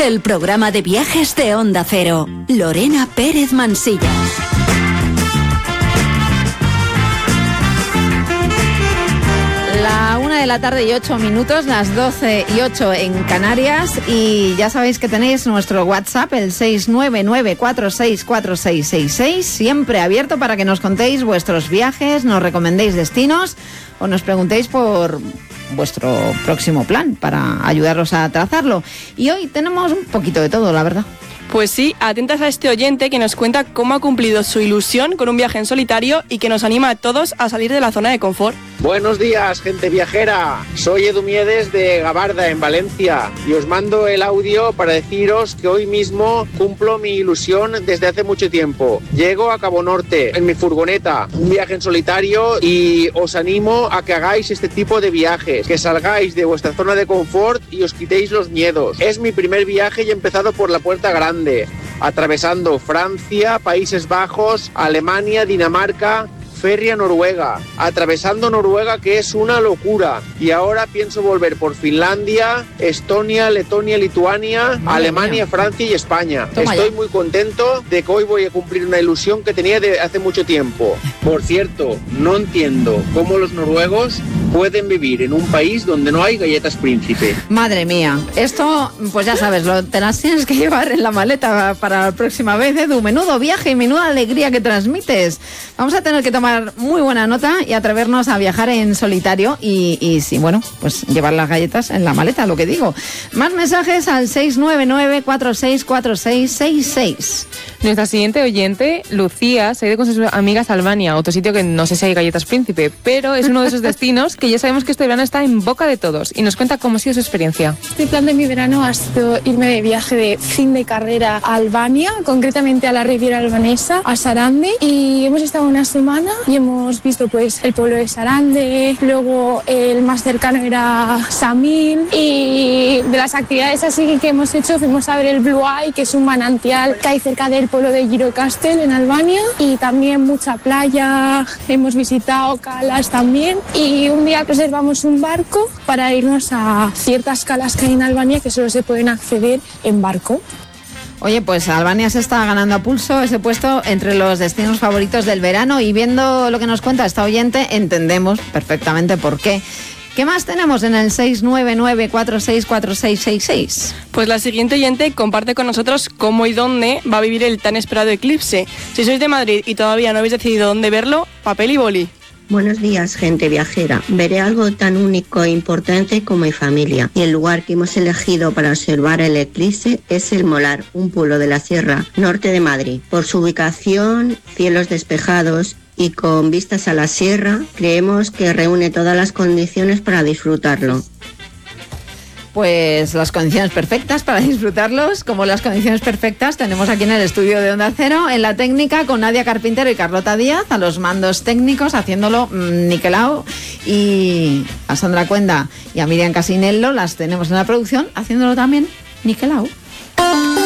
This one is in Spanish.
el programa de viajes de Onda Cero. Lorena Pérez Mansillas. La 1:08 las 12:08 en Canarias, y ya sabéis que tenéis nuestro WhatsApp, el 699464666, siempre abierto para que nos contéis vuestros viajes, nos recomendéis destinos o nos preguntéis por vuestro próximo plan para ayudaros a trazarlo. Y hoy tenemos un poquito de todo, la verdad. Pues sí, atentas a este oyente que nos cuenta cómo ha cumplido su ilusión con un viaje en solitario y que nos anima a todos a salir de la zona de confort. Buenos días, gente viajera. Soy Edu Miedes de Gabarda, en Valencia, y os mando el audio para deciros que hoy mismo cumplo mi ilusión desde hace mucho tiempo. Llego a Cabo Norte en mi furgoneta, un viaje en solitario, y os animo a que hagáis este tipo de viajes, que salgáis de vuestra zona de confort y os quitéis los miedos. Es mi primer viaje y he empezado por la puerta grande, atravesando Francia, Países Bajos, Alemania, Dinamarca, ferry a Noruega, atravesando Noruega, que es una locura, y ahora pienso volver por Finlandia, Estonia, Letonia, Lituania, Alemania, Francia y España. Estoy muy contento de que hoy voy a cumplir una ilusión que tenía de hace mucho tiempo. Por cierto, no entiendo cómo los noruegos pueden vivir en un país donde no hay galletas Príncipe. Madre mía, esto, pues ya sabes, te las tienes que llevar en la maleta para la próxima vez, Edu. Menudo viaje y menuda alegría que transmites. Vamos a tener que tomar muy buena nota y atrevernos a viajar en solitario y sí, bueno, pues llevar las galletas en la maleta, lo que digo. Más mensajes al 699464666. Nuestra siguiente oyente, Lucía, se ha ido con sus amigas a Albania, otro sitio que no sé si hay galletas Príncipe, pero es uno de esos destinos que ya sabemos que este verano está en boca de todos, y nos cuenta cómo ha sido su experiencia. Este plan de mi verano ha sido irme de viaje de fin de carrera a Albania, concretamente a la Riviera Albanesa, a Sarande, y hemos estado una semana y hemos visto pues el pueblo de Sarande, luego el más cercano era Samil, y de las actividades así que hemos hecho fuimos a ver el Blue Eye, que es un manantial que hay cerca del pueblo de Girocastel en Albania, y también mucha playa, hemos visitado calas también, y un día reservamos un barco para irnos a ciertas calas que hay en Albania que solo se pueden acceder en barco. Oye, pues Albania se está ganando a pulso ese puesto entre los destinos favoritos del verano, y viendo lo que nos cuenta esta oyente entendemos perfectamente por qué. ¿Qué más tenemos en el 699464666? Pues la siguiente oyente comparte con nosotros cómo y dónde va a vivir el tan esperado eclipse. Si sois de Madrid y todavía no habéis decidido dónde verlo, papel y boli. Buenos días, gente viajera. Veré algo tan único e importante como mi familia. Y el lugar que hemos elegido para observar el eclipse es El Molar, un pueblo de la Sierra Norte de Madrid. Por su ubicación, cielos despejados y con vistas a la sierra, creemos que reúne todas las condiciones para disfrutarlo. Pues las condiciones perfectas para disfrutarlos, como las condiciones perfectas tenemos aquí en el estudio de Onda Cero, en la técnica con Nadia Carpintero y Carlota Díaz, a los mandos técnicos haciéndolo niquelao, y a Sandra Cuenda y a Miriam Casinello las tenemos en la producción haciéndolo también niquelao.